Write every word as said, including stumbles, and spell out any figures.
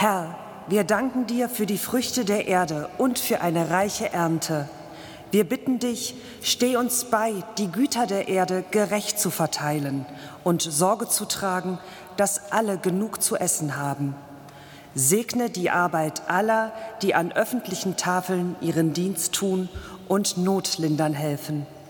Herr, wir danken dir für die Früchte der Erde und für eine reiche Ernte. Wir bitten dich, steh uns bei, die Güter der Erde gerecht zu verteilen und Sorge zu tragen, dass alle genug zu essen haben. Segne die Arbeit aller, die an öffentlichen Tafeln ihren Dienst tun und Notlindern helfen.